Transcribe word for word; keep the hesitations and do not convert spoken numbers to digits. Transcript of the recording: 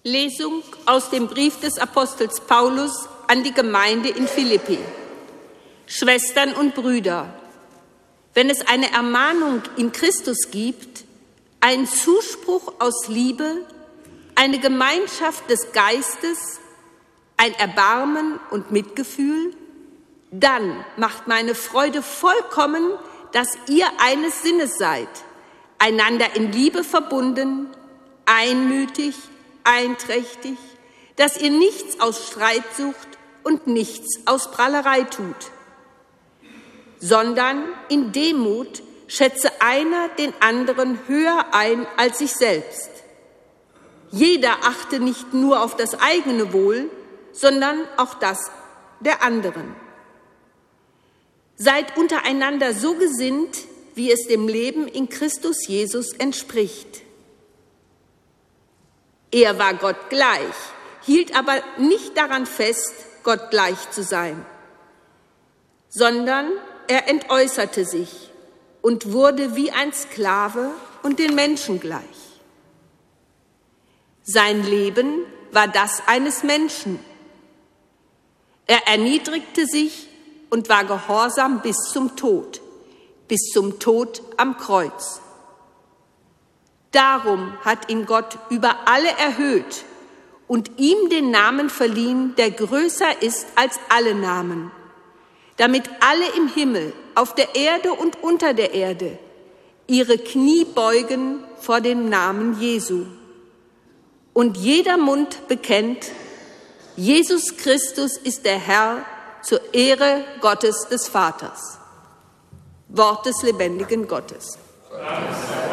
Lesung aus dem Brief des Apostels Paulus an die Gemeinde in Philippi. Schwestern und Brüder, wenn es eine Ermahnung in Christus gibt, einen Zuspruch aus Liebe, eine Gemeinschaft des Geistes, ein Erbarmen und Mitgefühl, dann macht meine Freude vollkommen, dass ihr eines Sinnes seid, einander in Liebe verbunden, einmütig, einträchtig, dass ihr nichts aus Streit sucht und nichts aus Prahlerei tut, sondern in Demut schätze einer den anderen höher ein als sich selbst. Jeder achte nicht nur auf das eigene Wohl, sondern auch das der anderen. Seid untereinander so gesinnt, wie es dem Leben in Christus Jesus entspricht. Er war Gott gleich, hielt aber nicht daran fest, Gott gleich zu sein, sondern er entäußerte sich und wurde wie ein Sklave und den Menschen gleich. Sein Leben war das eines Menschen. Er erniedrigte sich und war gehorsam bis zum Tod, bis zum Tod am Kreuz. Darum hat ihn Gott über alle erhöht und ihm den Namen verliehen, der größer ist als alle Namen, damit alle im Himmel, auf der Erde und unter der Erde ihre Knie beugen vor dem Namen Jesu. Und jeder Mund bekennt, Jesus Christus ist der Herr, zur Ehre Gottes des Vaters. Wort des lebendigen Gottes. Amen.